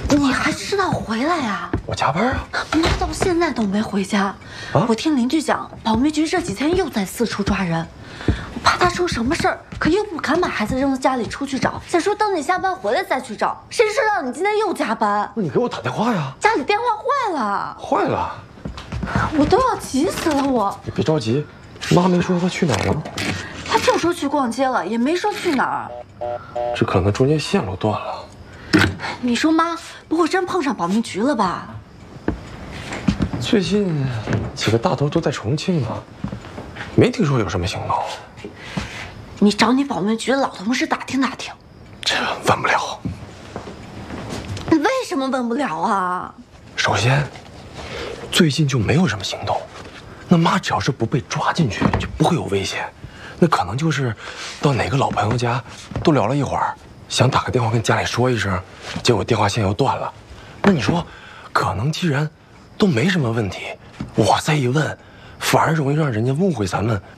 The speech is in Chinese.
你还知道回来呀？ 我加班啊。 妈到现在都没回家。我听邻居讲，保密局这几天又在四处抓人，我怕他出什么事儿，可又不敢把孩子扔在家里出去找。再说等你下班回来再去找，谁知道你今天又加班？ 那你给我打电话呀！ 家里电话坏了。 坏了。 我都要急死了我。 你别着急，妈没说她去哪儿了。 他就说去逛街了，也没说去哪儿。 这可能中间线路断了。 你说妈不会真碰上保密局了吧？ 最近几个大头都在重庆呢，没听说有什么行动。 你找你保密局的老同事打听打听。 这问不了。 为什么问不了啊？ 首先，最近就没有什么行动。那妈只要是不被抓进去，就不会有危险。那可能就是到哪个老朋友家，都聊了一会儿，想打个电话跟家里说一声，结果电话线又断了。那你说，可能既然都没什么问题，我再一问，反而容易让人家误会咱们